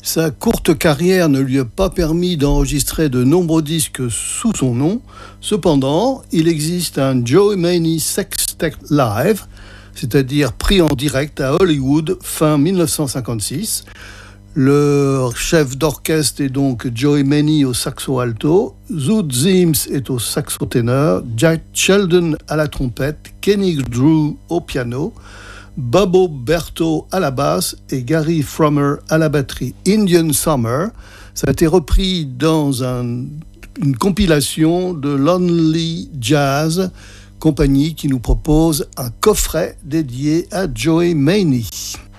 Sa courte carrière ne lui a pas permis d'enregistrer de nombreux disques sous son nom. Cependant, il existe un Joey Maney Sextet Live, c'est-à-dire pris en direct à Hollywood fin 1956. Le chef d'orchestre est donc Joey Maney au saxo alto, Zoot Sims est au saxo ténor, Jack Sheldon à la trompette, Kenny Drew au piano, Bobo Berto à la basse et Gary Frommer à la batterie. Indian Summer, ça a été repris dans une compilation de Lonely Jazz, compagnie qui nous propose un coffret dédié à Joey Maney.